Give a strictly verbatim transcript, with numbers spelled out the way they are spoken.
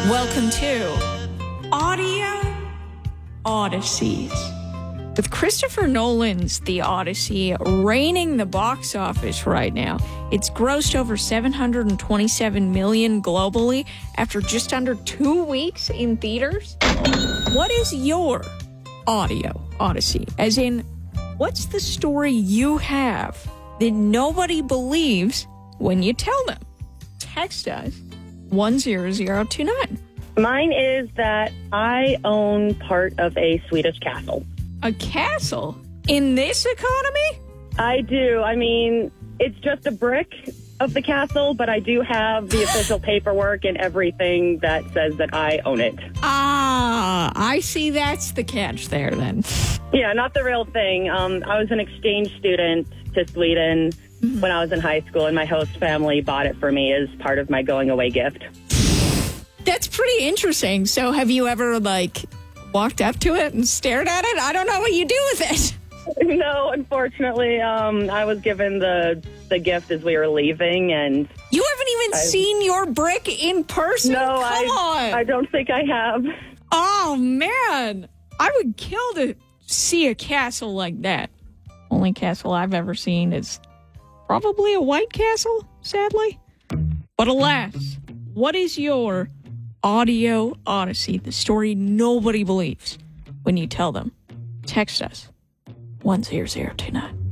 Welcome to Audio Odysseys. With Christopher Nolan's The Odyssey reigning the box office right now, it's grossed over seven hundred twenty-seven million dollars globally after just under two weeks in theaters. What is your audio odyssey? As in, what's the story you have that nobody believes when you tell them? Text us one zero zero two nine. Mine is that I own part of a Swedish castle. A castle? In this economy? I do. I mean, it's just a brick of the castle, but I do have the official paperwork and everything that says that I own it. Ah, I see that's the catch there then. Yeah, not the real thing. Um, I was an exchange student to Sweden mm-hmm. when I was in high school, and my host family bought it for me as part of my going away gift. That's pretty interesting. So have you ever, like, walked up to it and stared at it? I don't know what you do with it. No, unfortunately, um, I was given the the gift as we were leaving, and you haven't even I, seen your brick in person. No, Come I, on. I don't think I have. Oh man, I would kill to see a castle like that. Only castle I've ever seen is probably a White Castle, sadly. But alas, what is your audio odyssey? The story nobody believes when you tell them. Text us one zero zero two nine.